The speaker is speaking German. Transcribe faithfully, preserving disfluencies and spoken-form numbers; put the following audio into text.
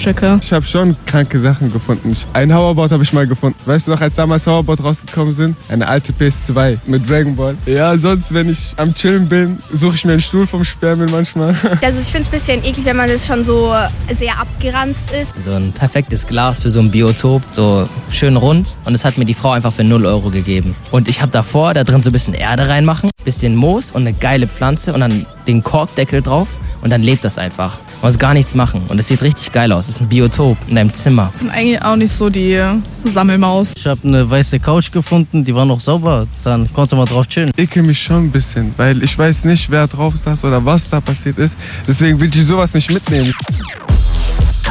Stücke. Ich habe schon kranke Sachen gefunden. Ein Hoverboard habe ich mal gefunden. Weißt du noch, als damals Hoverboard rausgekommen sind? Eine alte P S zwei mit Dragon Ball. Ja, sonst, wenn ich am Chillen bin, suche ich mir einen Stuhl vom Sperrmüll manchmal. Also ich finde es ein bisschen eklig, wenn man das schon so sehr abgeranzt ist. So ein perfektes Glas für so ein Biotop, so schön rund. Und das hat mir die Frau einfach für null Euro gegeben. Und ich habe davor da drin so ein bisschen Erde reinmachen, bisschen Moos und eine geile Pflanze und dann den Korkdeckel drauf und dann lebt das einfach. Man muss gar nichts machen und es sieht richtig geil aus. Es ist ein Biotop in deinem Zimmer. Ich bin eigentlich auch nicht so die Sammelmaus. Ich habe eine weiße Couch gefunden, die war noch sauber. Dann konnte man drauf chillen. Ich ekel mich schon ein bisschen, weil ich weiß nicht, wer drauf saß oder was da passiert ist. Deswegen will ich sowas nicht mitnehmen.